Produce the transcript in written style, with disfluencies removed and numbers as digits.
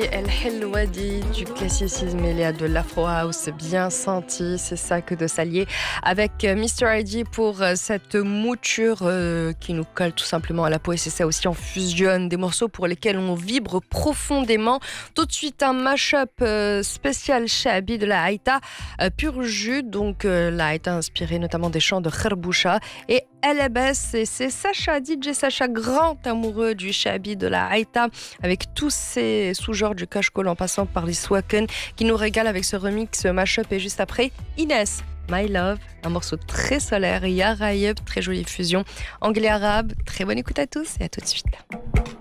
El Helwadi, du classicisme mêlé à de l'afro house bien senti, c'est ça que de s'allier avec Mr. ID pour cette mouture qui nous colle tout simplement à la peau, et c'est ça aussi, on fusionne des morceaux pour lesquels on vibre profondément. Tout de suite un mash-up spécial Shabi de la Haïta pur jus, donc la Haïta inspirée notamment des chants de Kharboucha et LBS, et c'est Sacha, DJ Sacha, grand amoureux du Shabi de la Haïta, avec tous ces sous-genres du cache-col en passant par les swaken, qui nous régale avec ce remix mash-up. Et juste après, Inès, My Love, un morceau très solaire, Yara Yeb, très jolie fusion anglais-arabe. Très bonne écoute à tous et à tout de suite.